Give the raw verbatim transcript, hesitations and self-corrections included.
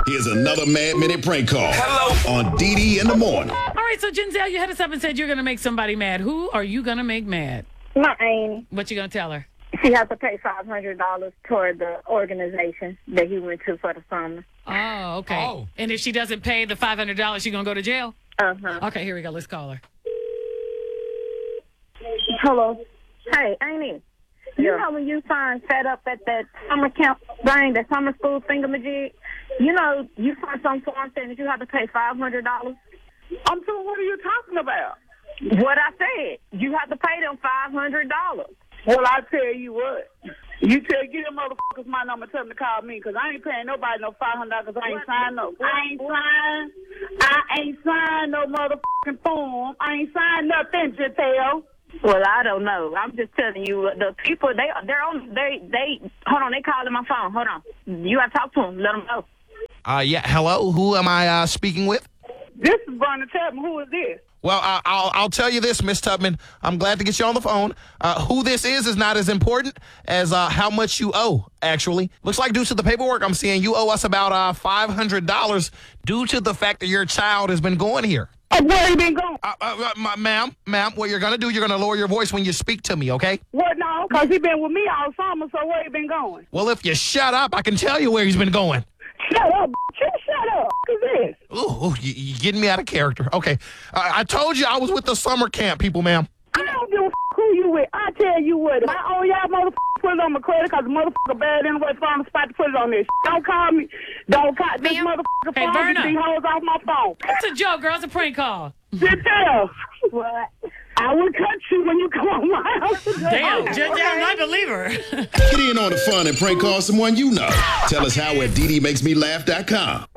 Here's another Mad Minute prank call. Hello. On Dee Dee in the morning. All right, so Ginzel, you hit us up and said you're going to make somebody mad. Who are you going to make mad? My Amy. What you going to tell her? She has to pay five hundred dollars toward the organization that he went to for the summer. Oh, okay. Oh. And if she doesn't pay the five hundred dollars, she going to go to jail? Uh-huh. Okay, here we go. Let's call her. Hello. Hey, Amy. You know when you find set up at that summer camp thing, that summer school thingamajig, you know, you find some form saying that you have to pay five hundred dollars? I'm saying, what are you talking about? What I said. You have to pay them five hundred dollars. Well, I tell you what. You tell, get them motherfuckers my number, tell them to call me, because I ain't paying nobody no five hundred dollars because I ain't signed no. I ain't signed. I ain't signed no motherfucking form. I ain't signed nothing, Giselle. Well, I don't know. I'm just telling you, the people, they, they're on, they, they, hold on, they calling my phone. Hold on. You got to talk to them. Let them know. Uh, yeah, hello? Who am I uh, speaking with? This is Vernon Tubman. Who is this? Well, uh, I'll I'll tell you this, Miss Tubman. I'm glad to get you on the phone. Uh, who this is is not as important as uh, how much you owe, actually. Looks like due to the paperwork I'm seeing, you owe us about uh, five hundred dollars due to the fact that your child has been going here. Oh, where he been going? Uh, uh, uh, ma'am, ma'am, what you're going to do, you're going to lower your voice when you speak to me, okay? What, no? Because he been with me all summer, so where he been going? Well, if you shut up, I can tell you where he's been going. Shut up, you shut up. Who's this? Ooh, ooh you, you're getting me out of character. Okay. Uh, I told you I was with the summer camp people, ma'am. I don't give a f- who you with. I tell you what, if I owe y'all motherfuckers put it on my credit because the motherfucker bad anyway, find a spot to put it on this. Don't call me. Don't call this Ma'am? motherfucker Hey, phone. Verna. Get these hoes off my phone. It's a joke, girl. It's a prank call. Giselle. What? I will cut you when you come on my house. Damn, Ginzel, I believe her. Get in on the fun and prank call someone you know. Tell us how at Dee Dee Makes Me Laugh dot com.